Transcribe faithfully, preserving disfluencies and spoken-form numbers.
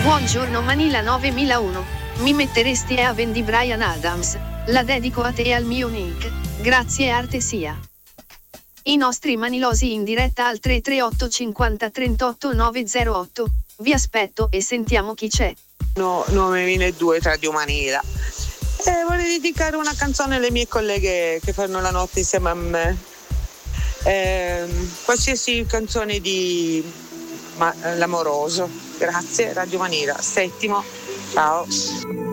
Buongiorno Manila novemilauno. Mi metteresti Heaven di Bryan Adams. La dedico a te e al mio Nick. Grazie Artesia. I nostri manilosi in diretta al tre tre otto cinquanta trentotto novecentootto. Vi aspetto e sentiamo chi c'è. No, novemiladue tra Radio Manila. E vorrei dedicare una canzone alle mie colleghe che fanno la notte insieme a me. Eh, qualsiasi canzone di ma, l'amoroso. Grazie Radio Manila. Settimo. Ciao.